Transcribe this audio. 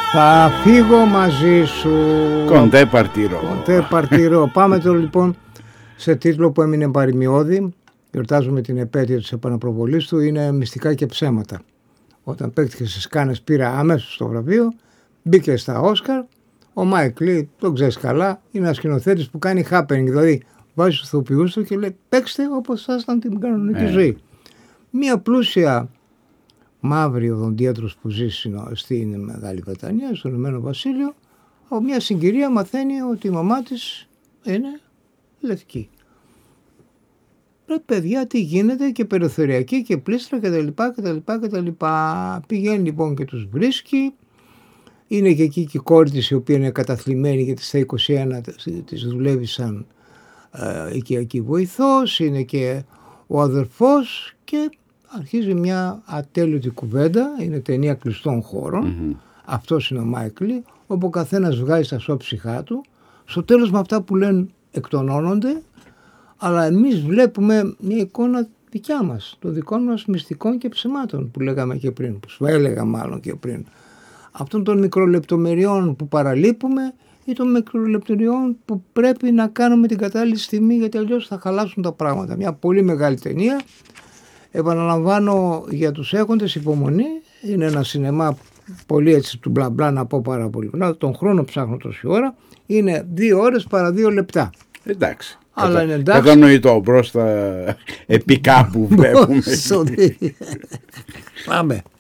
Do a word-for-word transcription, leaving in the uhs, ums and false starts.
Θα φύγω μαζί σου. Κοντέ παρτιρό. Κοντέ παρτιρό. Πάμε τώρα λοιπόν σε τίτλο που έμεινε παρημιώδη. Γιορτάζουμε την επέτειο της επαναπροβολής του. Είναι Μυστικά και ψέματα. Όταν παίχτηκε στις Κάνες πήρα αμέσως το βραβείο. Μπήκε στα Όσκαρ. Ο Μάικ Λι, τον ξέρεις καλά, είναι ένας σκηνοθέτης που κάνει happening. Δηλαδή βάζει τους ηθοποιούς του και λέει παίξτε όπως θα ήταν την κανονική ε. ζωή. Μία πλούσια μαύρη οδοντίατρος που ζει στην Μεγάλη Βρετανία, στο Ηνωμένο Βασίλειο, από μια συγκυρία μαθαίνει ότι η μαμά της είναι λευκή. Ρε παιδιά, τι γίνεται, και περιθωριακή και πλήστρα κτλ. κτλ. Πηγαίνει λοιπόν και τους βρίσκει. Είναι και εκεί και η κόρη της, η οποία είναι καταθλιμμένη γιατί στα είκοσι ένα της δουλεύει σαν ε, οικιακή βοηθός. Είναι και ο αδερφός και αρχίζει μια ατέλειωτη κουβέντα. Είναι ταινία κλειστών χώρων. Mm-hmm. Αυτός είναι ο Μάικ Λι, όπου ο καθένας βγάζει στα σώψυχά του. Στο τέλος με αυτά που λένε εκτονώνονται, αλλά εμείς βλέπουμε μια εικόνα δικιά μας, των δικών μας μυστικών και ψεμάτων που λέγαμε και πριν, που σου έλεγα μάλλον και πριν. Αυτών των μικρολεπτομεριών που παραλείπουμε ή των μικρολεπτομεριών που πρέπει να κάνουμε την κατάλληλη στιγμή, γιατί αλλιώς θα χαλάσουν τα πράγματα. Μια πολύ μεγάλη ταινία. Επαναλαμβάνω για τους έχοντες υπομονή. Είναι ένα σινεμά πολύ έτσι του μπλα μπλα, να πω πάρα πολύ. Να, τον χρόνο ψάχνω τόση ώρα. Είναι δύο ώρες παρά δύο λεπτά. Εντάξει. Αλλά Κατα... είναι εντάξει. Κατανοητό προς τα επικά που βλέπουμε. Πάμε.